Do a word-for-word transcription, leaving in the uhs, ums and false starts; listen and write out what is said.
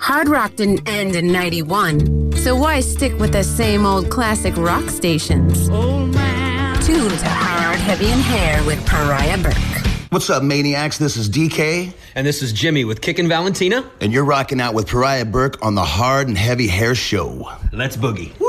Hard rock didn't end in ninety-one, so why stick with the same old classic rock stations? Old man. Tune to Hard, Heavy, and Hair with Pariah Burke. What's up, Maniacs? This is D K. And this is Jimmy with Kickin' Valentina. And you're rocking out with Pariah Burke on the Hard and Heavy Hair Show. Let's boogie.